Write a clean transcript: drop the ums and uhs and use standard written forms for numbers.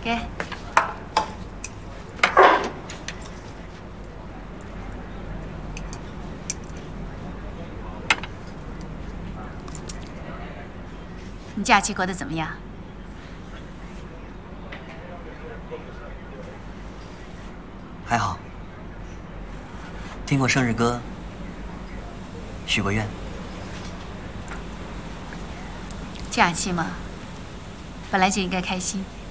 给。你假期过得怎么样？ 还好。听过生日歌，许过愿。 假期嘛，本来就应该开心。